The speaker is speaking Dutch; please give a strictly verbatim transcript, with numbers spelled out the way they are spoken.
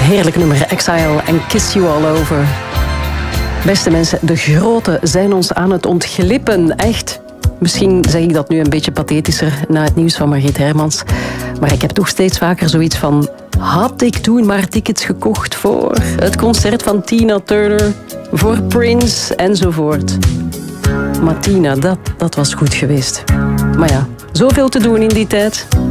Heerlijk nummer, Exile en Kiss You All Over. Beste mensen, de groten zijn ons aan het ontglippen, echt. Misschien zeg ik dat nu een beetje pathetischer na het nieuws van Margriet Hermans. Maar ik heb toch steeds vaker zoiets van... Had ik toen maar tickets gekocht voor het concert van Tina Turner, voor Prince enzovoort. Maar Tina, dat, dat was goed geweest. Maar ja, zoveel te doen in die tijd.